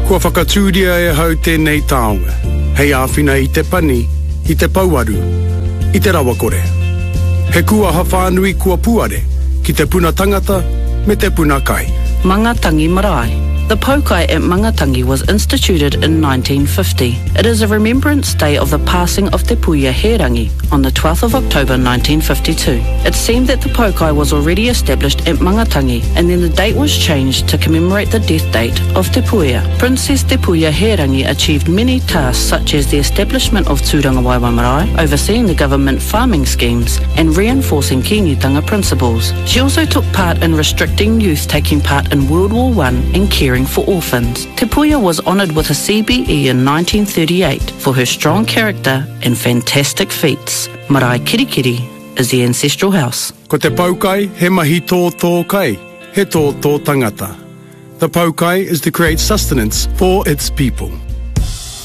Kua whakatūria e hau tēnei taonga. Hei āwhina I te pani, I te pauaru, I te rawakore. He kua hawhanui kua puare, ki te puna tangata, me te puna kai. Mangatangi Marae. The Pokai at Mangatangi was instituted in 1950. It is a remembrance day of the passing of Te Puia Herangi on the 12th of October 1952. It seemed that the Pokai was already established at Mangatangi and then the date was changed to commemorate the death date of Te Puia. Princess Te Puia Herangi achieved many tasks such as the establishment of Tūranga Waiwa Marae, overseeing the government farming schemes and reinforcing Kīngiutanga principles. She also took part in restricting youth taking part in World War I and caring for orphans. Te Puia was honoured with a CBE in 1938 for her strong character and fantastic feats. Marae Kirikiri is the ancestral house. Ko te Pokai, he mahi tō kai, he tō tangata. The Pokai is to create sustenance for its people.